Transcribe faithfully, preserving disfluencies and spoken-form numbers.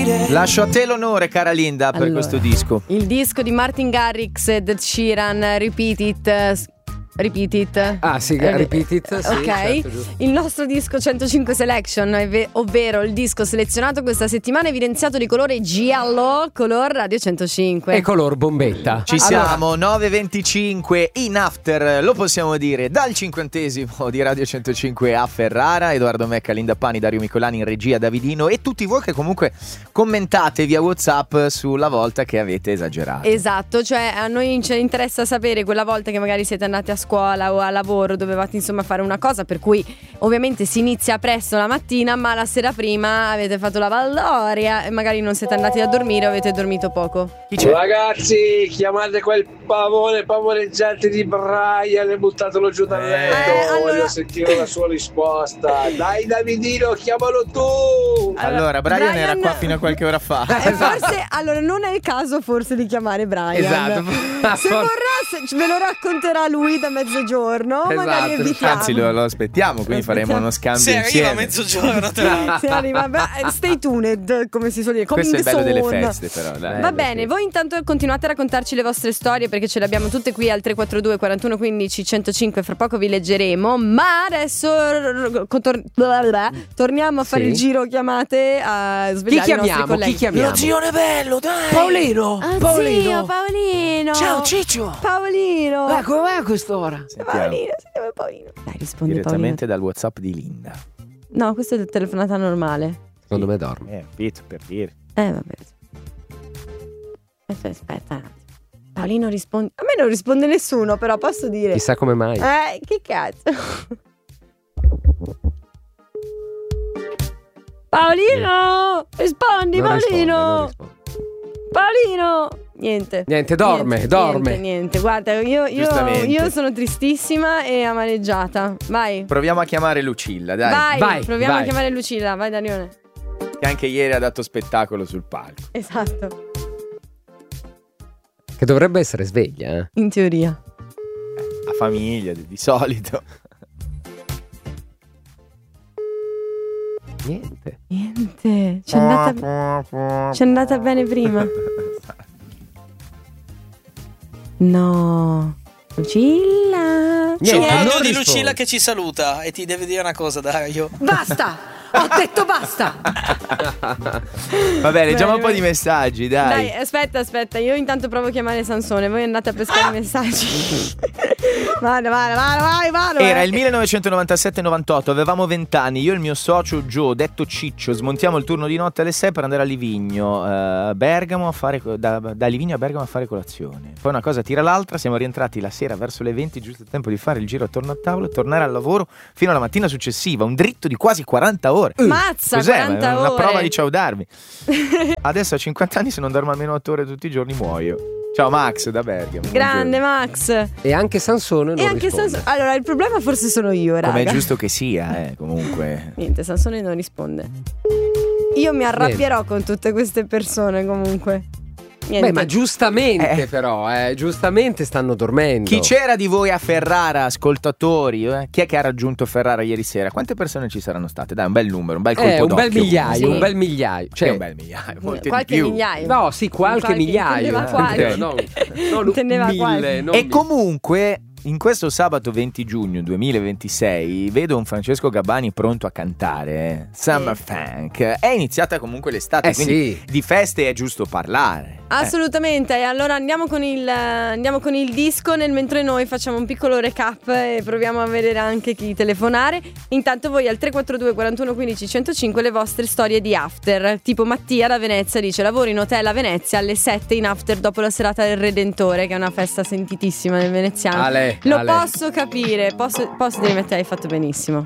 Lascio a te l'onore, cara Linda, per allora, questo disco. Il disco di Martin Garrix e Ed Sheeran, Repeat It. Repeat It. Ah sì, eh, Repeat It, sì, ok, certo, il nostro disco centocinque Selection, ovvero il disco selezionato questa settimana evidenziato di colore giallo, color Radio centocinque. E color bombetta. Ci siamo, nove e venticinque in after, lo possiamo dire, dal cinquantesimo di Radio centocinque a Ferrara. Edoardo Mecca, Linda Pani, Dario Micolani in regia, Davidino e tutti voi che comunque commentate via WhatsApp sulla volta che avete esagerato. Esatto, cioè a noi ci interessa sapere quella volta che magari siete andati a scuola o a lavoro, dovevate insomma fare una cosa per cui ovviamente si inizia presto la mattina, ma la sera prima avete fatto la baldoria e magari non siete andati a dormire o avete dormito poco. Ragazzi, chiamate quel pavone pavoneggiante di Brian e buttatelo giù dal letto. Eh, allora... Voglio sentire la sua risposta. Dai Davidino, chiamalo tu. Allora, Brian, Brian era qua fino a qualche ora fa. Eh, forse, allora non è il caso forse di chiamare Brian. Esatto. Se vorrà se, ve lo racconterà lui da mezzogiorno, esatto. Magari evitiamo. Anzi lo, lo aspettiamo, quindi lo faremo uno scambio se insieme. arriva a mezzogiorno tra... Se arriva, beh, stay tuned, come si suol dire. Questo è il bello delle soon. feste però dai. Va bene, voi intanto continuate a raccontarci le vostre storie perché ce le abbiamo tutte qui al tre quattro due quarantuno quindici centocinque, fra poco vi leggeremo, ma adesso tor- torniamo a fare sì. il giro chiamate a svegliare chi i nostri chiamiamo? colleghi. Chi chiamiamo? Lo zione bello, dai. Paolino. Ah, Paolino. zio, Paolino. Ciao Ciccio. Paolino. Ma come va a quest'ora? Sentiamo. Paolino, sentiamo Paolino. Dai, rispondi Direttamente Paolino. dal WhatsApp di Linda. No, questa è telefonata normale. Secondo me dorme. Eh, capito, per dire. Eh, vabbè. Aspetta, aspetta. Paolino risponde. A me non risponde nessuno, però posso dire. Chissà come mai. Eh, che cazzo. Paolino! Rispondi, Non risponde, Paolino! non risponde. Paolino! Niente. Niente, dorme, Niente, dorme. Niente, niente. Guarda, io, io, Giustamente. io sono tristissima e amareggiata. Vai. Proviamo a chiamare Lucilla, dai. Vai, Vai, proviamo vai. a chiamare Lucilla. Vai, Danione. Che anche ieri ha dato spettacolo sul palco. Esatto. Che dovrebbe essere sveglia, eh? In teoria. A famiglia, di, di solito. Niente. Niente. C'è andata, c'è andata bene prima. No. Lucilla. C'è un Niente, audio non di risponde. Lucilla che ci saluta e ti deve dire una cosa, Dario. Basta! Ho detto basta! Vabbè, leggiamo Bene, un po' bene. di messaggi, dai. Dai, aspetta, aspetta. Io intanto provo a chiamare Sansone. Voi andate a pescare i messaggi. Vada, vada, vada, vai, vada. Era il millenovecentonovantasette novantotto, avevamo vent'anni, io e il mio socio Joe, detto Ciccio, smontiamo il turno di notte alle sei per andare a Livigno, eh, Bergamo a fare, da, da Livigno a Bergamo a fare colazione. Poi una cosa tira l'altra, siamo rientrati la sera verso le venti, giusto il tempo di fare il giro attorno al tavolo e tornare al lavoro fino alla mattina successiva, un dritto di quasi quaranta ore. Mazza, Cos'è? quaranta Una ore. prova di ciaudarmi. Adesso a cinquanta anni se non dormo almeno otto ore tutti i giorni muoio. Ciao Max da Bergamo. Grande buongiorno. Max. E anche Sansone non E anche risponde. Sansone. Allora, il problema forse sono io, raga. Come è giusto che sia, eh, comunque. Niente, Sansone non risponde. Io mi arrabbierò con tutte queste persone comunque. Niente. Beh, ma giustamente Eh. però, eh, giustamente stanno dormendo. Chi c'era di voi a Ferrara, ascoltatori? Eh? Chi è che ha raggiunto Ferrara ieri sera? Quante persone ci saranno state? Dai, un bel numero, un bel colpo Eh, un d'occhio. bel migliaio, Sì. un bel migliaio. Cioè, Cioè, un bel migliaio, molte Qualche di più. migliaio. no, sì, qualche, Qualche- migliaio. intendeva eh. qualche. Non, non Intendeva mille, qualche. non E mille. comunque, in questo sabato venti giugno duemilaventisei, vedo un Francesco Gabbani pronto a cantare eh. Summer Sì. Funk. È iniziata comunque l'estate, Eh, quindi sì. di feste è giusto parlare. Assolutamente, e allora andiamo con il andiamo con il disco nel mentre noi facciamo un piccolo recap e proviamo a vedere anche chi telefonare. Intanto voi al tre quattro due quarantuno quindici centocinque le vostre storie di after. Tipo Mattia da Venezia dice: lavoro in hotel a Venezia alle sette in after dopo la serata del Redentore, che è una festa sentitissima nel veneziano. Ale, Lo Ale. posso capire, posso, posso dire Mattia, hai fatto benissimo.